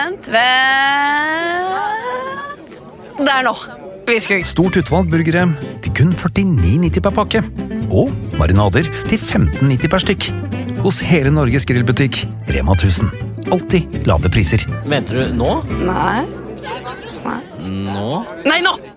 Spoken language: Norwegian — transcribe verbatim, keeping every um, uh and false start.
vent, vent. Der nå. Viskuk. Stort utvalg burgere til kun førtini nitti per pakke. Og marinader til femten nitti per stykk. Hos hele Norges grillbutikk, Rema tusen. Alltid lave priser. Mente du nå? Nei. Nå? Nei, nå!